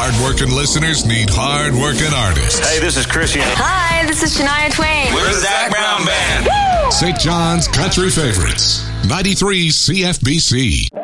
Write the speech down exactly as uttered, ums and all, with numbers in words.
Hard-working listeners need hard-working artists. Hey, this is Christian. Hi, this is Shania Twain. We're the Zac Brown Band. Saint John's Country Favorites, ninety-three C F B C.